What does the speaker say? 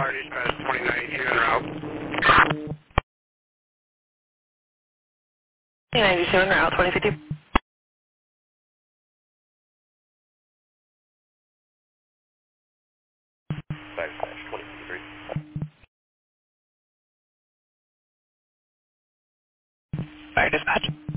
Fire dispatch 2092 en route. 97 route 2050. Fire dispatch 2053. Fire dispatch.